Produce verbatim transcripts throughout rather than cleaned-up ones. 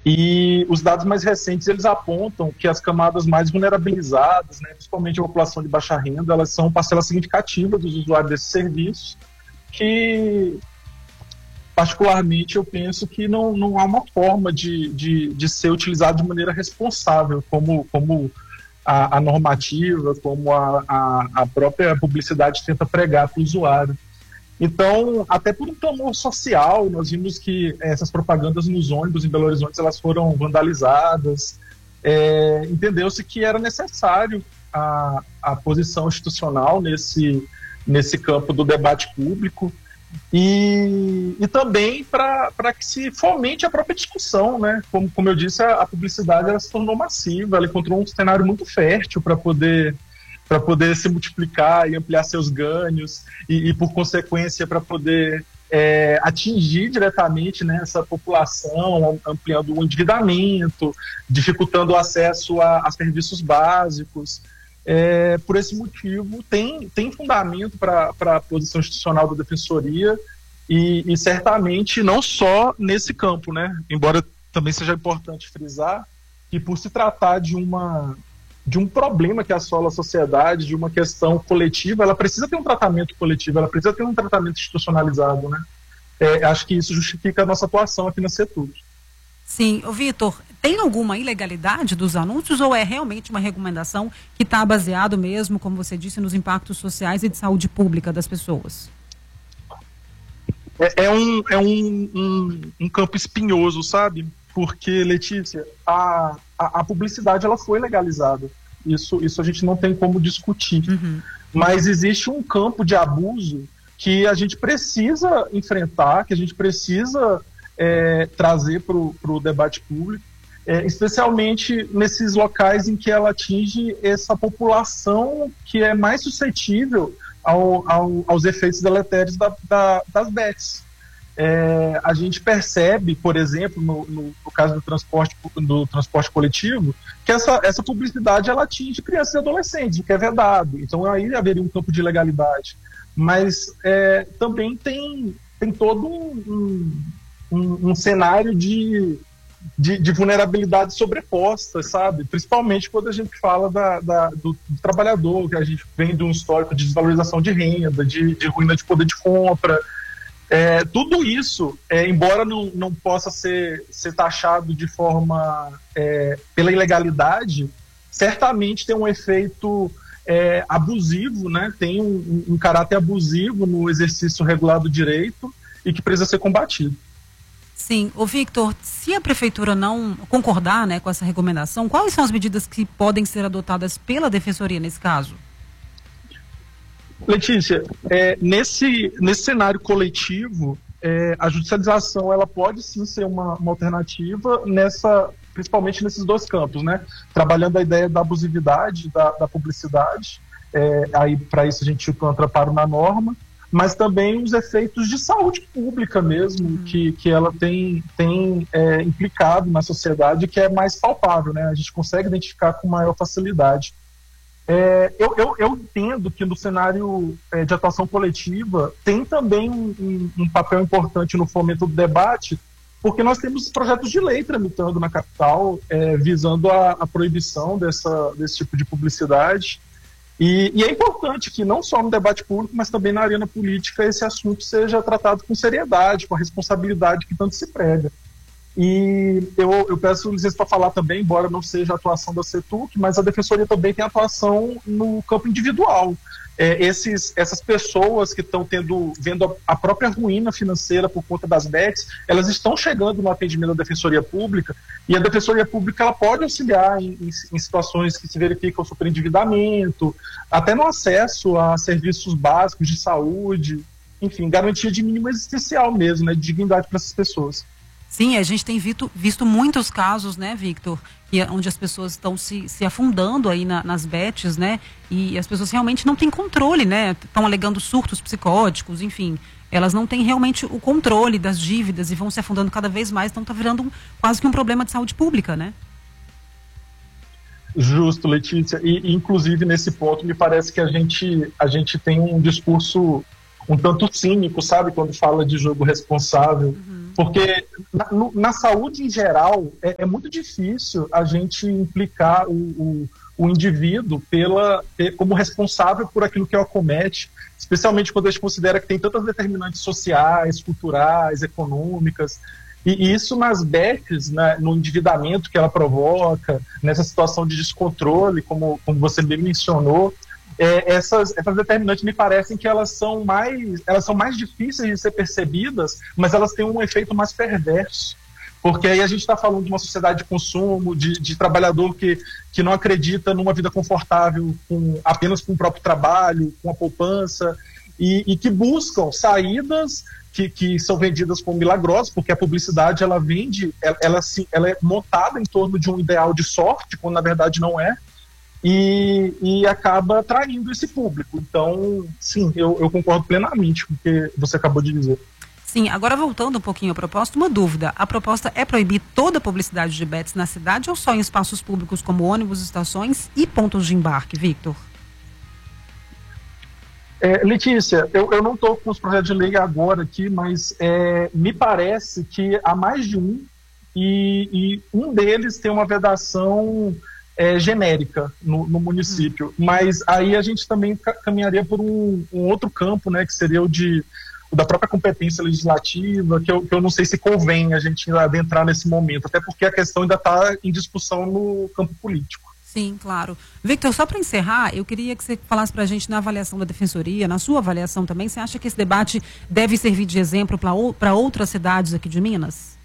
E os dados mais recentes, eles apontam que as camadas mais vulnerabilizadas, né, principalmente a população de baixa renda, elas são parcela significativa dos usuários desses serviços, que, particularmente, eu penso que não, não há uma forma de, de, de ser utilizado de maneira responsável, como, como a, a normativa, como a, a, a própria publicidade tenta pregar para o usuário. Então, até por um clamor social, nós vimos que essas propagandas nos ônibus em Belo Horizonte, elas foram vandalizadas. É, entendeu-se que era necessário a, a posição institucional nesse, nesse campo do debate público e, e também para que se fomente a própria discussão, né? Como, como eu disse, a, a publicidade ela se tornou massiva, ela encontrou um cenário muito fértil para poder... para poder se multiplicar e ampliar seus ganhos e, e por consequência, para poder é, atingir diretamente, né, essa população, ampliando o endividamento, dificultando o acesso a, a serviços básicos. É, por esse motivo, tem, tem fundamento para a posição institucional da Defensoria e, e certamente não só nesse campo, né, embora também seja importante frisar que por se tratar de uma... de um problema que assola a sociedade, de uma questão coletiva, ela precisa ter um tratamento coletivo, ela precisa ter um tratamento institucionalizado, né? É, acho que isso justifica a nossa atuação aqui na Setur. Sim. Ô, Vitor, tem alguma ilegalidade dos anúncios ou é realmente uma recomendação que está baseado mesmo, como você disse, nos impactos sociais e de saúde pública das pessoas? É, é, um, é um, um, um campo espinhoso, sabe? Porque, Letícia, a, a, a publicidade ela foi legalizada. Isso, isso a gente não tem como discutir. Uhum. Mas existe um campo de abuso que a gente precisa enfrentar, que a gente precisa é, trazer para o debate público, é, especialmente nesses locais em que ela atinge essa população que é mais suscetível ao, ao, aos efeitos deletérios da, da, das bets. É, a gente percebe, por exemplo, no, no, no caso do transporte, do transporte coletivo, que essa, essa publicidade ela atinge crianças e adolescentes, o que é vedado. Então aí haveria um campo de legalidade. Mas é, também tem, tem todo um, um, um cenário de, de, de vulnerabilidade sobreposta, sabe? Principalmente quando a gente fala da, da, do, do trabalhador, que a gente vem de um histórico de desvalorização de renda, de, de ruína de poder de compra. É, tudo isso, é, embora não, não possa ser, ser taxado de forma é, pela ilegalidade, certamente tem um efeito é, abusivo, né? Tem um, um caráter abusivo no exercício regular do direito e que precisa ser combatido. Sim. Ô Victor, se a prefeitura não concordar, né, com essa recomendação, quais são as medidas que podem ser adotadas pela Defensoria nesse caso? Letícia, é, nesse, nesse cenário coletivo, é, a judicialização ela pode sim ser uma, uma alternativa, nessa, principalmente nesses dois campos, né? Trabalhando a ideia da abusividade, da, da publicidade, é, aí para isso a gente encontra amparo na norma, mas também os efeitos de saúde pública mesmo, uhum. que, que ela tem, tem é, implicado na sociedade, que é mais palpável, né? A gente consegue identificar com maior facilidade. É, eu, eu, eu entendo que no cenário é, de atuação coletiva tem também um, um, um papel importante no fomento do debate, porque nós temos projetos de lei tramitando na capital é, visando a, a proibição dessa, desse tipo de publicidade. E, e é importante que não só no debate público, mas também na arena política esse assunto seja tratado com seriedade, com a responsabilidade que tanto se prega. E eu, eu peço licença para falar também, embora não seja a atuação da Setur, mas a Defensoria também tem atuação no campo individual. É, esses, essas pessoas que estão tendo, vendo a, a própria ruína financeira por conta das bets, elas estão chegando no atendimento da Defensoria Pública, e a Defensoria Pública ela pode auxiliar em, em, em situações que se verificam superendividamento, até no acesso a serviços básicos de saúde, enfim, garantia de mínimo existencial mesmo, né, de dignidade para essas pessoas. Sim, a gente tem visto, visto muitos casos, né, Victor, que, onde as pessoas estão se, se afundando aí na, nas bets, né, e as pessoas realmente não têm controle, né, estão alegando surtos psicóticos, enfim, elas não têm realmente o controle das dívidas e vão se afundando cada vez mais, então está virando um, quase que um problema de saúde pública, né? Justo, Letícia, e inclusive nesse ponto me parece que a gente, a gente tem um discurso um tanto cínico, sabe, quando fala de jogo responsável. Uhum. Porque na, no, na saúde em geral é, é muito difícil a gente implicar o, o, o indivíduo pela, como responsável por aquilo que ele acomete, especialmente quando a gente considera que tem tantas determinantes sociais, culturais, econômicas. E isso nas bets, né, no endividamento que ela provoca, nessa situação de descontrole, como, como você bem mencionou, é, essas, essas determinantes me parecem que elas são, mais, elas são mais difíceis de ser percebidas, mas elas têm um efeito mais perverso. Porque aí a gente está falando de uma sociedade de consumo, de, de trabalhador que, que não acredita numa vida confortável com, apenas com o próprio trabalho, com a poupança, e, e que buscam saídas que, que são vendidas como milagrosas, porque a publicidade ela vende, ela, ela, ela é montada em torno de um ideal de sorte, quando na verdade não é, e, e acaba atraindo esse público. Então, sim, eu, eu concordo plenamente com o que você acabou de dizer. Sim, agora voltando um pouquinho à proposta, uma dúvida. A proposta é proibir toda a publicidade de bets na cidade ou só em espaços públicos como ônibus, estações e pontos de embarque, Victor? É, Letícia, eu, eu não estou com os projetos de lei agora aqui, mas é, me parece que há mais de um, e, e um deles tem uma vedação é, genérica no, no município. Hum. Mas aí a gente também caminharia por um, um outro campo, né, que seria o de o da própria competência legislativa, que eu, que eu não sei se convém a gente adentrar nesse momento, até porque a questão ainda está em discussão no campo político. Sim, claro. Victor, só para encerrar, eu queria que você falasse para a gente na avaliação da Defensoria, na sua avaliação também, você acha que esse debate deve servir de exemplo para outras cidades aqui de Minas?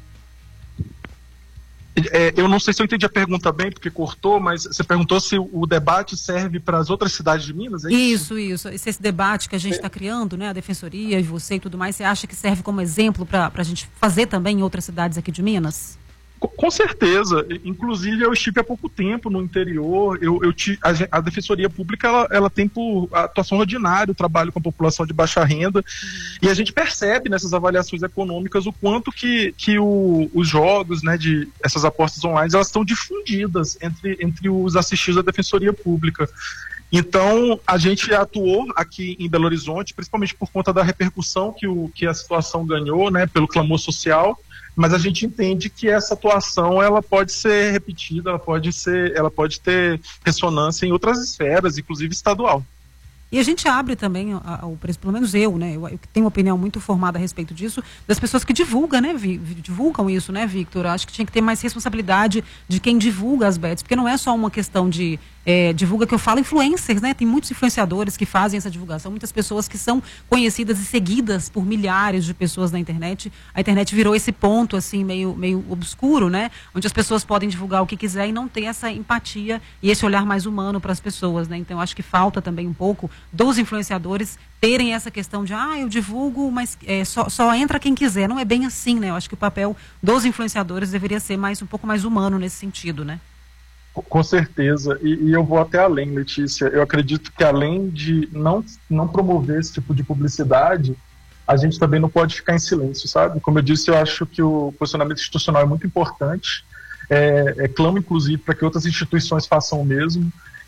É, eu não sei se eu entendi a pergunta bem, porque cortou, mas você perguntou se o debate serve para as outras cidades de Minas? É isso, isso. Esse, esse debate que a gente está é. criando, né, a Defensoria e você e tudo mais, você acha que serve como exemplo para a gente fazer também em outras cidades aqui de Minas? Com certeza, inclusive eu estive há pouco tempo no interior, eu, eu te, a, a Defensoria Pública ela, ela tem por atuação ordinária o trabalho com a população de baixa renda, uhum. E a gente percebe nessas avaliações econômicas o quanto que, que o, os jogos, né, de, essas apostas online, elas estão difundidas entre, entre os assistidos da Defensoria Pública. Então, a gente atuou aqui em Belo Horizonte, principalmente por conta da repercussão que, o, que a situação ganhou, né, pelo clamor social, mas a gente entende que essa atuação ela pode ser repetida, ela pode ser, ela pode ter ressonância em outras esferas, inclusive estadual. E a gente abre também o preço, pelo menos eu, né? Eu, eu tenho uma opinião muito formada a respeito disso, das pessoas que divulgam, né? Vi, divulgam isso, né, Victor? Acho que tinha que ter mais responsabilidade de quem divulga as bets, porque não é só uma questão de é, divulga que eu falo influencers, né? Tem muitos influenciadores que fazem essa divulgação, muitas pessoas que são conhecidas e seguidas por milhares de pessoas na internet. A internet virou esse ponto, assim, meio, meio obscuro, né? Onde as pessoas podem divulgar o que quiser e não ter essa empatia e esse olhar mais humano para as pessoas, né? Então, acho que falta também um pouco dos influenciadores terem essa questão de, ah, eu divulgo, mas é, só, só entra quem quiser. Não é bem assim, né? Eu acho que o papel dos influenciadores deveria ser mais, um pouco mais humano nesse sentido, né? Com certeza, e, e eu vou até além, Letícia. Eu acredito que além de não, não promover esse tipo de publicidade, a gente também não pode ficar em silêncio, sabe? Como eu disse, eu acho que o posicionamento institucional é muito importante, é, é clamo inclusive para que outras instituições façam o mesmo,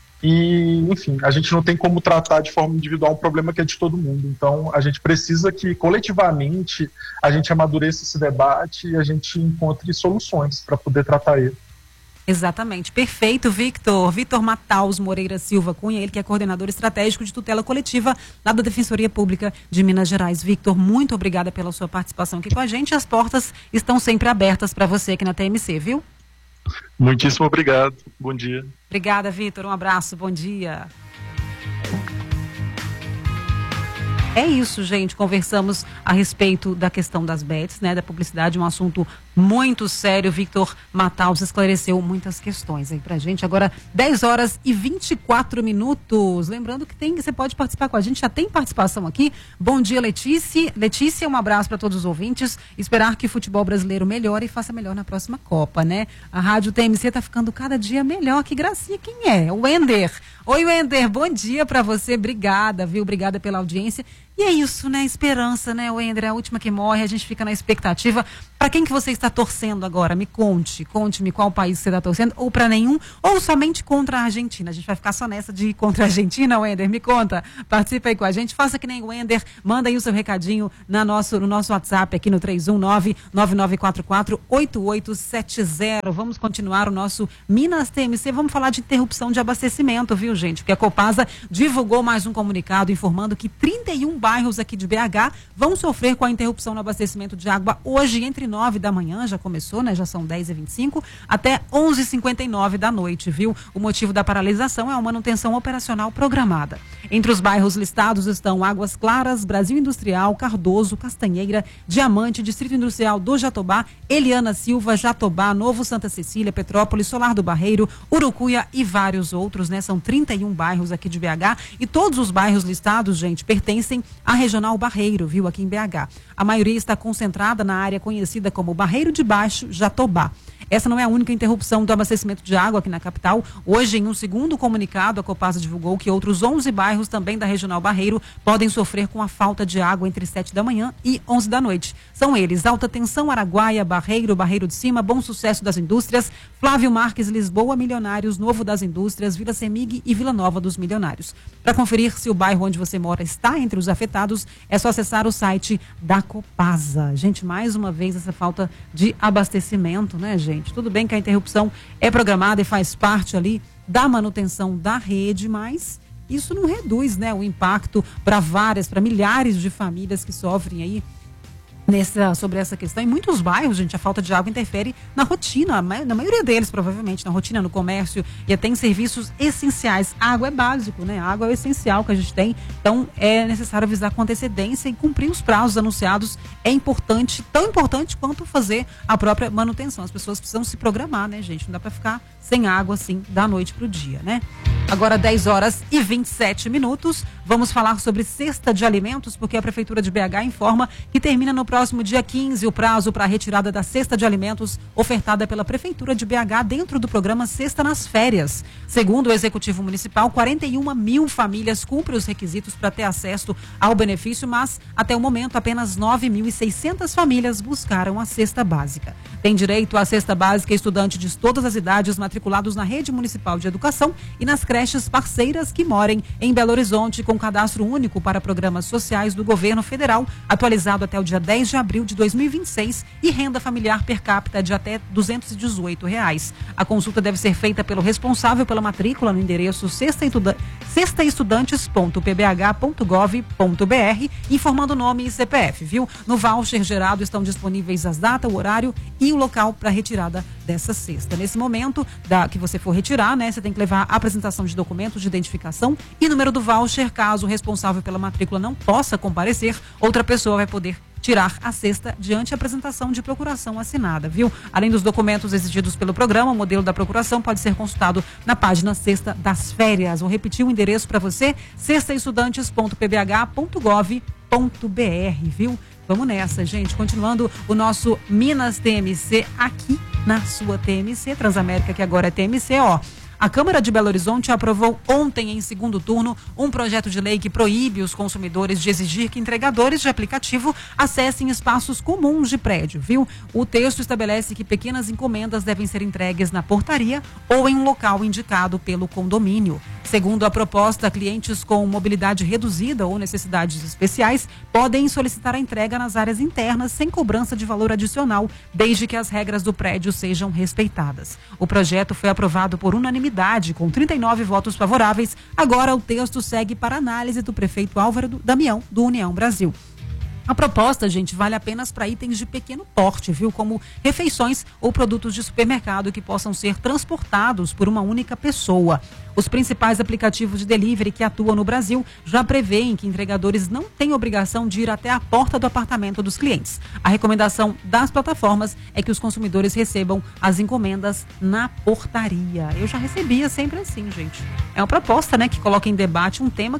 e enfim, a gente não tem como tratar de forma individual um problema que é de todo mundo, então a gente precisa que coletivamente a gente amadureça esse debate e a gente encontre soluções para poder tratar ele. Exatamente, perfeito, Victor. Victor Mataus Moreira Silva Cunha, ele que é coordenador estratégico de tutela coletiva lá da Defensoria Pública de Minas Gerais. Victor, muito obrigada pela sua participação aqui com a gente. As portas estão sempre abertas para você aqui na T M C, viu? Muitíssimo obrigado, bom dia. Obrigada, Victor, um abraço, bom dia. É isso, gente. Conversamos a respeito da questão das bets, né, da publicidade, um assunto muito sério. Victor Mataus esclareceu muitas questões aí pra gente. Agora, dez horas e vinte e quatro minutos. Lembrando que tem, você pode participar com a gente, já tem participação aqui. Bom dia, Letícia. Letícia, um abraço para todos os ouvintes. Esperar que o futebol brasileiro melhore e faça melhor na próxima Copa, né? A Rádio T M C tá ficando cada dia melhor. Que gracinha, quem é? O Wender. Oi, Wender, bom dia para você. Obrigada, viu? Obrigada pela audiência. E é isso, né? Esperança, né, Wender? É a última que morre, a gente fica na expectativa. Para quem que você está torcendo agora? Me conte, conte-me qual país você está torcendo, ou para nenhum, ou somente contra a Argentina. A gente vai ficar só nessa de ir contra a Argentina, Wender? Me conta, participa aí com a gente, faça que nem o Wender, manda aí o seu recadinho na nosso, no nosso WhatsApp aqui no três um nove, nove nove quatro quatro, oito oito sete zero. Vamos continuar o nosso Minas T M C, vamos falar de interrupção de abastecimento, viu, gente? Porque a Copasa divulgou mais um comunicado informando que trinta e um bairros aqui de B H vão sofrer com a interrupção no abastecimento de água hoje entre nove da manhã, já começou, né? Já são dez e vinte e cinco, até onze e cinquenta e nove da noite, viu? O motivo da paralisação é a manutenção operacional programada. Entre os bairros listados estão Águas Claras, Brasil Industrial, Cardoso, Castanheira, Diamante, Distrito Industrial do Jatobá, Eliana Silva, Jatobá, Novo Santa Cecília, Petrópolis, Solar do Barreiro, Urucuia e vários outros, né? São trinta e um bairros aqui de B H e todos os bairros listados, gente, pertencem à Regional Barreiro, viu? Aqui em B H. A maioria está concentrada na área conhecida como Barreiro de Baixo, Jatobá. Essa não é a única interrupção do abastecimento de água aqui na capital. Hoje, em um segundo comunicado, a Copasa divulgou que outros onze bairros também da Regional Barreiro podem sofrer com a falta de água entre sete da manhã e onze da noite. São eles: Alta Tensão, Araguaia, Barreiro, Barreiro de Cima, Bom Sucesso das Indústrias, Flávio Marques, Lisboa, Milionários, Novo das Indústrias, Vila Semig e Vila Nova dos Milionários. Para conferir se o bairro onde você mora está entre os afetados, é só acessar o site da Copasa. Gente, mais uma vez essa falta de abastecimento, né, gente? Tudo bem que a interrupção é programada e faz parte ali da manutenção da rede, mas isso não reduz, né, o impacto para várias, para milhares de famílias que sofrem aí Nessa, sobre essa questão. Em muitos bairros, gente, a falta de água interfere na rotina, na maioria deles, provavelmente, na rotina, no comércio e até em serviços essenciais. A água é básico, né? A água é o essencial que a gente tem, então é necessário avisar com antecedência e cumprir os prazos anunciados. É importante, tão importante quanto fazer a própria manutenção. As pessoas precisam se programar, né, gente? Não dá para ficar sem água, assim, da noite pro dia, né? Agora, dez horas e vinte e sete minutos, vamos falar sobre cesta de alimentos, porque a Prefeitura de B H informa que termina no próximo dia quinze o prazo para a retirada da cesta de alimentos ofertada pela Prefeitura de B H dentro do programa Cesta nas Férias. Segundo o Executivo Municipal, quarenta e uma mil famílias cumprem os requisitos para ter acesso ao benefício, mas até o momento apenas nove mil e seiscentas famílias buscaram a cesta básica. Tem direito à cesta básica estudante de todas as idades matriculados na Rede Municipal de Educação e nas creches parceiras que morem em Belo Horizonte, com cadastro único para programas sociais do governo federal, atualizado até o dia dez de abril de dois mil e vinte e seis, e renda familiar per capita de até duzentos e dezoito reais. A consulta deve ser feita pelo responsável pela matrícula no endereço cesta estudantes ponto p b h ponto gov ponto b r, informando nome e C P F, viu? No voucher gerado estão disponíveis as datas, o horário e o local para retirada dessa cesta. Nesse momento da, que você for retirar, né, você tem que levar a apresentação de documentos de identificação e número do voucher. Caso o responsável pela matrícula não possa comparecer, outra pessoa vai poder tirar a cesta diante a apresentação de procuração assinada, viu? Além dos documentos exigidos pelo programa, o modelo da procuração pode ser consultado na página Cesta das Férias. Vou repetir o endereço para você: cesta estudantes ponto p b h ponto gov ponto b r, viu? Vamos nessa, gente. Continuando o nosso Minas T M C aqui na sua T M C, Transamérica, que agora é T M C, ó. A Câmara de Belo Horizonte aprovou ontem, em segundo turno, um projeto de lei que proíbe os consumidores de exigir que entregadores de aplicativo acessem espaços comuns de prédio, viu? O texto estabelece que pequenas encomendas devem ser entregues na portaria ou em um local indicado pelo condomínio. Segundo a proposta, clientes com mobilidade reduzida ou necessidades especiais podem solicitar a entrega nas áreas internas sem cobrança de valor adicional, desde que as regras do prédio sejam respeitadas. O projeto foi aprovado por unanimidade, com trinta e nove votos favoráveis. Agora o texto segue para análise do prefeito Álvaro Damião, do União Brasil. A proposta, gente, vale apenas para itens de pequeno porte, viu? Como refeições ou produtos de supermercado que possam ser transportados por uma única pessoa. Os principais aplicativos de delivery que atuam no Brasil já prevêem que entregadores não têm obrigação de ir até a porta do apartamento dos clientes. A recomendação das plataformas é que os consumidores recebam as encomendas na portaria. Eu já recebia sempre assim, gente. É uma proposta, né, que coloca em debate um tema que já estava sendo tratado aí anteriormente pelos próprios aplicativos, né? Até onde vai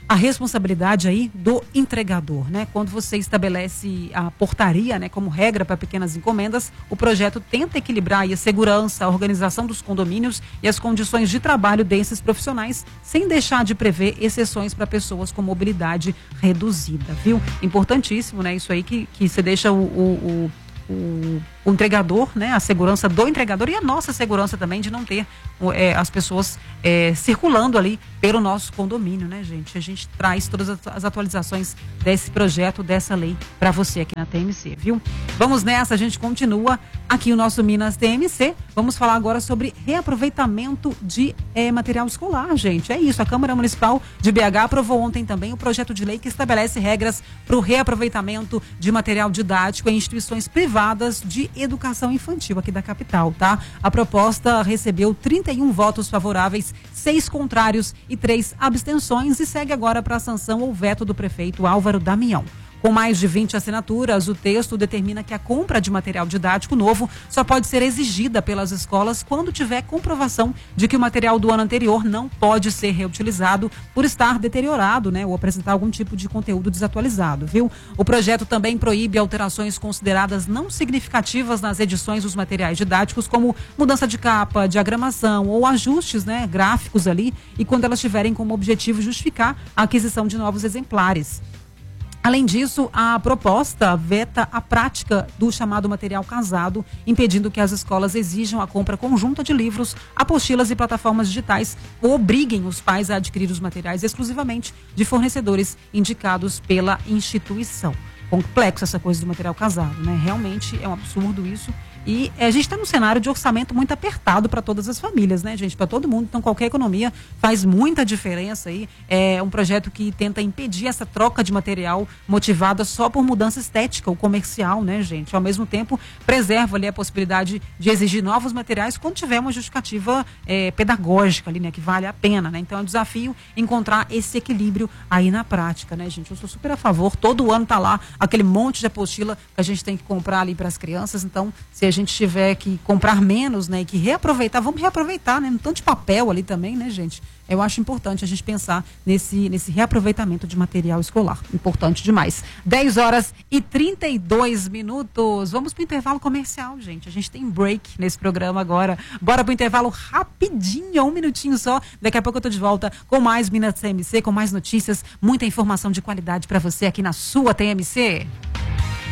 a responsabilidade aí do entregador, né? Quando você estabelece a portaria, né, como regra para pequenas encomendas, o projeto tenta equilibrar aí a segurança, a organização dos condomínios e as condições de trabalho desses profissionais, sem deixar de prever exceções para pessoas com mobilidade reduzida, viu? Importantíssimo, né? Isso aí que, que você deixa o, o, o, o, o entregador, né? A segurança do entregador e a nossa segurança também de não ter é, as pessoas é, circulando ali pelo nosso condomínio, né, gente? A gente traz todas as atualizações desse projeto, dessa lei para você aqui na T M C, viu? Vamos nessa, a gente continua aqui o nosso Minas T M C. Vamos falar agora sobre reaproveitamento de é, material escolar, gente. É isso, a Câmara Municipal de B H aprovou ontem também o projeto de lei que estabelece regras para o reaproveitamento de material didático em instituições privadas de educação infantil aqui da capital, tá? A proposta recebeu trinta e um votos favoráveis, seis contrários e três abstenções e segue agora para a sanção ou veto do prefeito Álvaro Damião. Com mais de vinte assinaturas, o texto determina que a compra de material didático novo só pode ser exigida pelas escolas quando tiver comprovação de que o material do ano anterior não pode ser reutilizado por estar deteriorado, né, ou apresentar algum tipo de conteúdo desatualizado, viu? O projeto também proíbe alterações consideradas não significativas nas edições dos materiais didáticos, como mudança de capa, diagramação ou ajustes, né, gráficos ali, e quando elas tiverem como objetivo justificar a aquisição de novos exemplares. Além disso, a proposta veta a prática do chamado material casado, impedindo que as escolas exijam a compra conjunta de livros, apostilas e plataformas digitais ou obriguem os pais a adquirir os materiais exclusivamente de fornecedores indicados pela instituição. Complexo essa coisa do material casado, né? Realmente é um absurdo isso. E a gente está num cenário de orçamento muito apertado para todas as famílias, né, gente? Para todo mundo. Então, qualquer economia faz muita diferença aí. É um projeto que tenta impedir essa troca de material motivada só por mudança estética ou comercial, né, gente? Ao mesmo tempo, preserva ali a possibilidade de exigir novos materiais quando tiver uma justificativa é, pedagógica ali, né? Que vale a pena, né? Então, é um desafio encontrar esse equilíbrio aí na prática, né, gente? Eu sou super a favor. Todo ano tá lá aquele monte de apostila que a gente tem que comprar ali para as crianças. Então, se a gente tiver que comprar menos, né, e que reaproveitar, vamos reaproveitar, né, um tanto de papel ali também, né, gente? Eu acho importante a gente pensar nesse, nesse reaproveitamento de material escolar. Importante demais. dez horas e trinta e dois minutos. Vamos para o intervalo comercial, gente. A gente tem break nesse programa agora. Bora para o intervalo rapidinho, um minutinho só. Daqui a pouco eu tô de volta com mais Minas T M C, com mais notícias, muita informação de qualidade para você aqui na sua T M C.